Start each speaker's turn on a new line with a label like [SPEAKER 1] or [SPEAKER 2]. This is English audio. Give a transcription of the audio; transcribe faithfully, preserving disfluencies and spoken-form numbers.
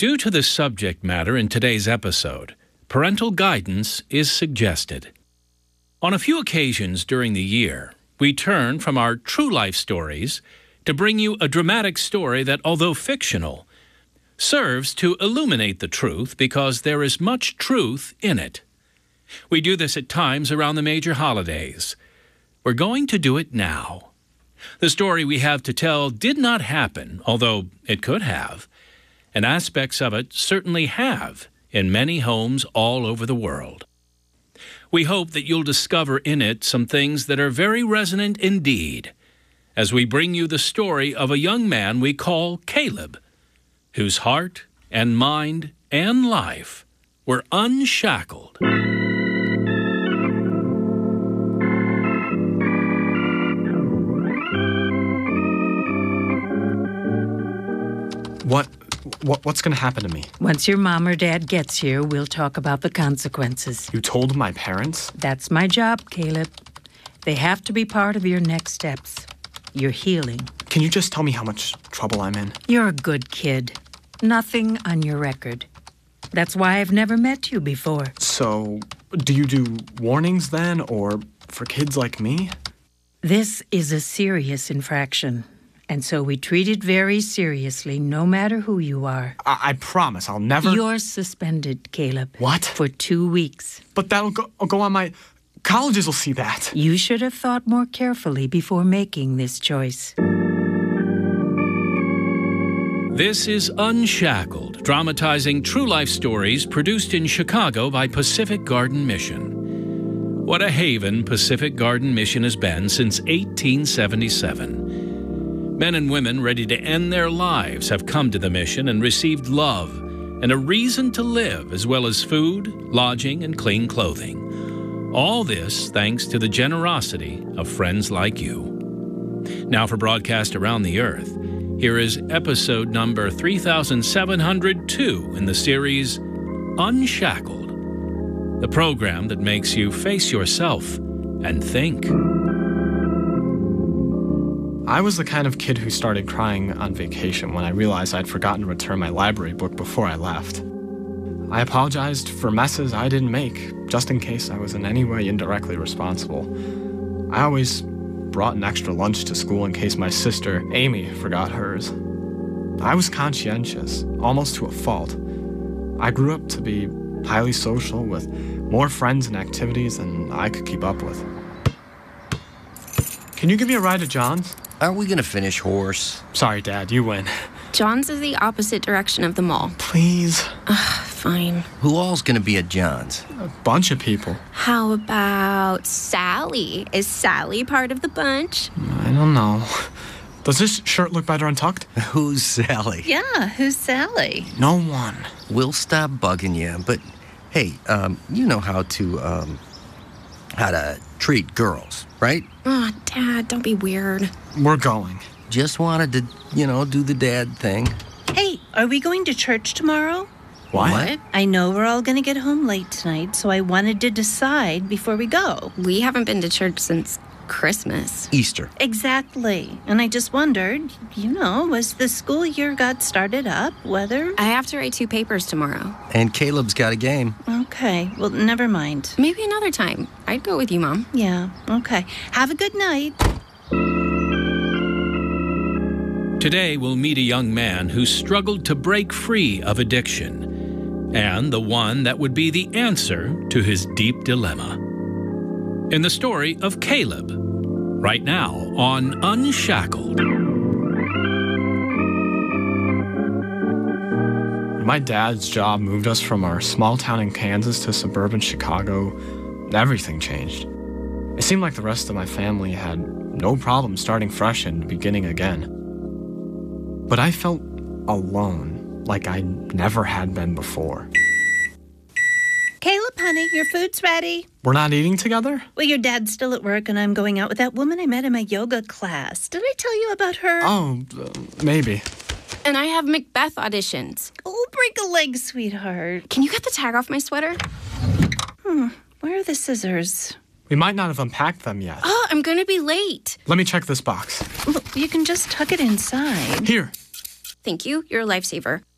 [SPEAKER 1] Due to the subject matter in today's episode, parental guidance is suggested. On a few occasions during the year, we turn from our true life stories to bring you a dramatic story that, although fictional, serves to illuminate the truth because there is much truth in it. We do this at times around the major holidays. We're going to do it now. The story we have to tell did not happen, although it could have, and aspects of it certainly have in many homes all over the world. We hope that you'll discover in it some things that are very resonant indeed, as we bring you the story of a young man we call Caleb, whose heart and mind and life were unshackled.
[SPEAKER 2] What, what, what's going to happen to me?
[SPEAKER 3] Once your mom or dad gets here, we'll talk about the consequences.
[SPEAKER 2] You told my parents?
[SPEAKER 3] That's my job, Caleb. They have to be part of your next steps. Your healing.
[SPEAKER 2] Can you just tell me how much trouble I'm in?
[SPEAKER 3] You're a good kid. Nothing on your record. That's why I've never met you before.
[SPEAKER 2] So, do you do warnings then, or for kids like me?
[SPEAKER 3] This is a serious infraction. And so we treat it very seriously, no matter who you are.
[SPEAKER 2] I, I promise I'll never...
[SPEAKER 3] You're suspended, Caleb.
[SPEAKER 2] What?
[SPEAKER 3] For two weeks.
[SPEAKER 2] But that'll go, go on my... Colleges will see that.
[SPEAKER 3] You should have thought more carefully before making this choice.
[SPEAKER 1] This is Unshackled, dramatizing true life stories produced in Chicago by Pacific Garden Mission. What a haven Pacific Garden Mission has been since eighteen seventy-seven. Men and women ready to end their lives have come to the mission and received love and a reason to live, as well as food, lodging, and clean clothing. All this thanks to the generosity of friends like you. Now for broadcast around the earth, here is episode number three thousand seven hundred two in the series Unshackled, the program that makes you face yourself and think.
[SPEAKER 2] I was the kind of kid who started crying on vacation when I realized I'd forgotten to return my library book before I left. I apologized for messes I didn't make, just in case I was in any way indirectly responsible. I always brought an extra lunch to school in case my sister, Amy, forgot hers. I was conscientious, almost to a fault. I grew up to be highly social with more friends and activities than I could keep up with. Can you give me a ride to John's?
[SPEAKER 4] Are we gonna finish, horse?
[SPEAKER 2] Sorry, Dad, you win.
[SPEAKER 5] John's is the opposite direction of the mall.
[SPEAKER 2] Please.
[SPEAKER 5] Ugh, fine.
[SPEAKER 4] Who all's gonna be at John's?
[SPEAKER 2] A bunch of people.
[SPEAKER 5] How about Sally? Is Sally part of the bunch?
[SPEAKER 2] I don't know. Does this shirt look better untucked?
[SPEAKER 4] Who's Sally?
[SPEAKER 6] Yeah, who's Sally?
[SPEAKER 2] No one.
[SPEAKER 4] We'll stop bugging you, but hey, um, you know how to, um, how to treat girls, right?
[SPEAKER 5] Oh, Dad, don't be weird.
[SPEAKER 2] We're going.
[SPEAKER 4] Just wanted to, you know, do the dad thing.
[SPEAKER 6] Hey, are we going to church tomorrow?
[SPEAKER 2] What?
[SPEAKER 4] What?
[SPEAKER 6] I know we're all going to get home late tonight, so I wanted to decide before we go.
[SPEAKER 5] We haven't been to church since Christmas.
[SPEAKER 4] Easter.
[SPEAKER 6] Exactly. And I just wondered, you know, as the school year got started up, whether...
[SPEAKER 5] I have to write two papers tomorrow.
[SPEAKER 4] And Caleb's got a game.
[SPEAKER 6] Okay, well, never mind.
[SPEAKER 5] Maybe another time. I'd go with you, Mom.
[SPEAKER 6] Yeah, okay. Have a good night.
[SPEAKER 1] Today we'll meet a young man who struggled to break free of addiction, and the one that would be the answer to his deep dilemma. In the story of Caleb, right now on Unshackled.
[SPEAKER 2] My dad's job moved us from our small town in Kansas to suburban Chicago. Everything changed. It seemed like the rest of my family had no problem starting fresh and beginning again. But I felt alone, like I never had been before.
[SPEAKER 6] Caleb, honey, your food's ready.
[SPEAKER 2] We're not eating together?
[SPEAKER 6] Well, your dad's still at work, and I'm going out with that woman I met in my yoga class. Did I tell you about her?
[SPEAKER 2] Oh, uh, maybe.
[SPEAKER 5] And I have Macbeth auditions.
[SPEAKER 6] Oh, break a leg, sweetheart.
[SPEAKER 5] Can you get the tag off my sweater?
[SPEAKER 6] Hmm, where are the scissors?
[SPEAKER 2] We might not have unpacked them yet.
[SPEAKER 5] Oh, I'm gonna be late.
[SPEAKER 2] Let me check this box.
[SPEAKER 6] Look, you can just tuck it inside.
[SPEAKER 2] Here.
[SPEAKER 5] Thank you. You're a lifesaver.